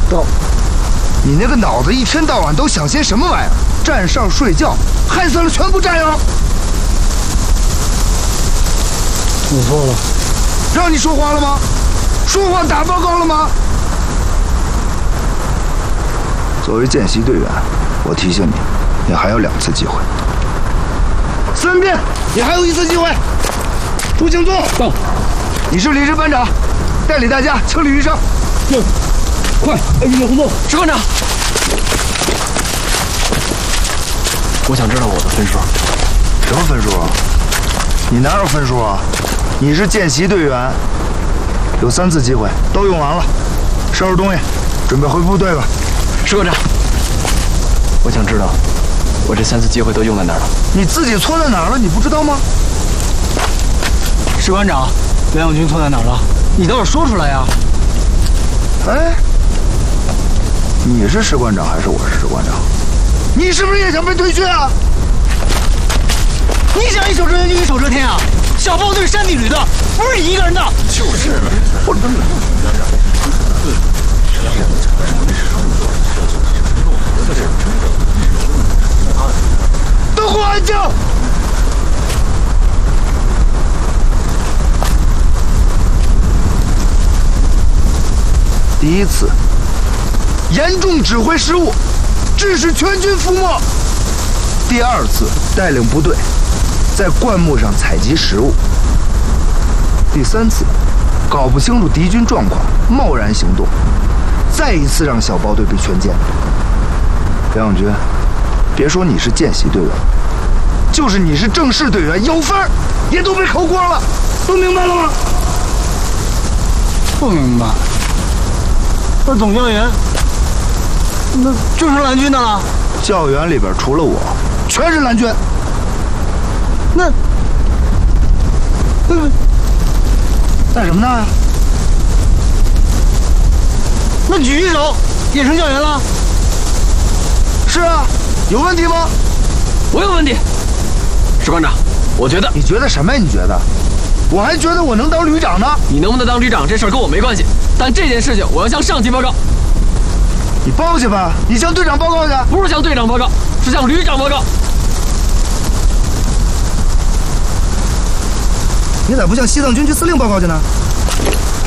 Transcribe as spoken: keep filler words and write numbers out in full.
到。 你那个脑子一天到晚都想些什么玩意儿？站哨睡觉，害死了全部战友。 我错了。 让你说话了吗？说话打报告了吗？作为见习队员，我提醒你，你还有两次机会。孙膑，你还有一次机会。朱庆宗， 到。 你是李支班长，带领大家清理余伤。 是。快，预备红豆。 士官长，我想知道我的分数。 什么分数啊？你哪有分数啊？你是见习队员，有三次机会，都用完了。收拾东西，准备回部队吧。 士官长，我想知道我这三次机会都用在哪儿了。 你自己错在哪儿了？你不知道吗？ 士官长，袁永军错在哪儿了？你倒是说出来呀！ 哎，你是士官长还是我是士官长？你是不是也想被退训啊？ 你想一手遮天就一手遮天啊！小豹队山地旅的不是你一个人的。 就是我。都给我安静！第一次，严重指挥失误，致使全军覆没。第二次，带领部队在灌木上采集食物。第三次，搞不清楚敌军状况，贸然行动，再一次让小豹队被全歼。梁永军，别说你是见习队员，就是你是正式队员，有分也都被扣光了，都明白了吗？ 不明白。那总教员，那就是蓝军的了。 教员里边除了我，全是蓝军。 那，那干什么呢？ 那举一手也成教员了？ 是啊，有问题吗？ 我有问题。士官长，我觉得你觉得什么呀？你觉得？我还觉得我能当旅长呢。 你能不能当旅长这事儿跟我没关系，但这件事情我要向上级报告。 你报去吧，你向队长报告去。 不是向队长报告，是向旅长报告。 你咋不向西藏军区司令报告去呢？